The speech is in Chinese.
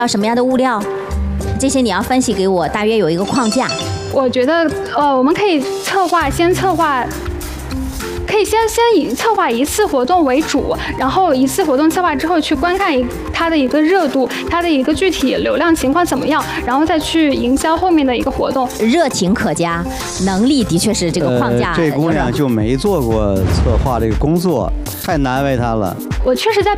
要什么样的物料，这些你要分析给我，大约有一个框架。 我觉得我们可以先策划。可以先以策划一次活动为主，然后一次活动策划之后去观看它的一个热度，它的一个具体流量情况怎么样，然后再去营销后面的一个活动。 热情可嘉，能力的确是这个框架。 这姑娘就没做过策划这个工作，太难为她了。 我确实在